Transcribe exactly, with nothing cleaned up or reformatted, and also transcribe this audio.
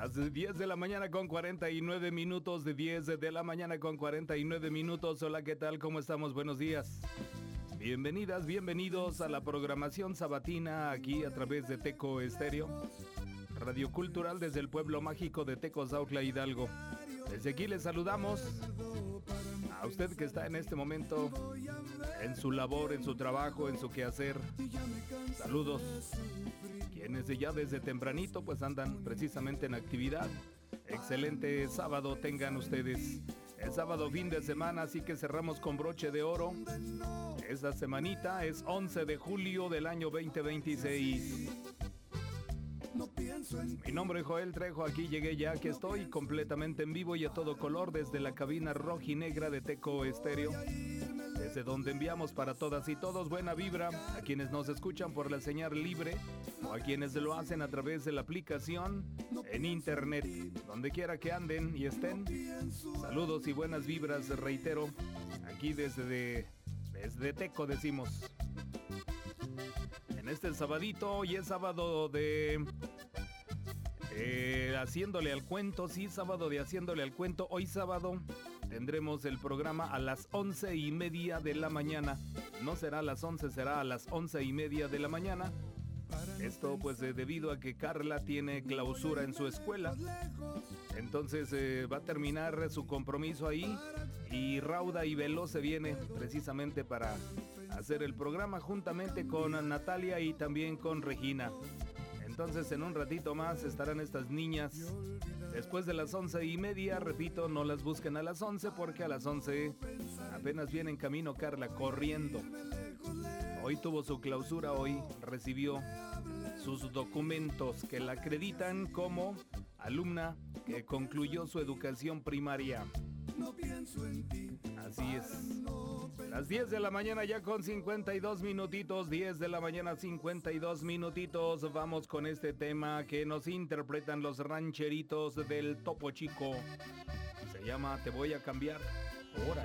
Las diez de la mañana con cuarenta y nueve minutos, de diez de la mañana con cuarenta y nueve minutos. Hola, ¿qué tal? ¿Cómo estamos? Buenos días. Bienvenidas, bienvenidos a la programación sabatina aquí a través de Teco Estéreo, Radio Cultural desde el pueblo mágico de Tecozautla, Hidalgo. Desde aquí les saludamos a usted que está en este momento en su labor, en su trabajo, en su quehacer. Saludos. Quienes ya desde tempranito pues andan precisamente en actividad. Excelente sábado tengan ustedes. El sábado fin de semana, así que cerramos con broche de oro. Esta semanita es once de julio del año veinte veintiséis. Mi nombre es Joel Trejo, aquí llegué ya, aquí estoy completamente en vivo y a todo color desde la cabina rojinegra de Teco Estéreo, desde donde enviamos para todas y todos buena vibra a quienes nos escuchan por la señal libre o a quienes lo hacen a través de la aplicación en internet, donde quiera que anden y estén. Saludos y buenas vibras, reitero, aquí desde, desde Teco decimos. En este sabadito, hoy es sábado de... Eh, haciéndole al cuento, sí, sábado de haciéndole al cuento. Hoy sábado tendremos el programa a las once y media de la mañana. No será a las once, será a las once y media de la mañana. Esto pues eh, debido a que Carla tiene clausura en su escuela. Entonces eh, va a terminar su compromiso ahí y rauda y veloz se viene precisamente para hacer el programa juntamente con Natalia y también con Regina. Entonces en un ratito más estarán estas niñas. Después de las once y media, repito, no las busquen a las once porque a las once apenas viene en camino Carla corriendo. Hoy tuvo su clausura, hoy recibió sus documentos que la acreditan como alumna que concluyó su educación primaria. Así es. Las diez de la mañana ya con cincuenta y dos minutitos, diez de la mañana cincuenta y dos minutitos. Vamos con este tema que nos interpretan los rancheritos del Topo Chico. Se llama Te voy a cambiar. Órale.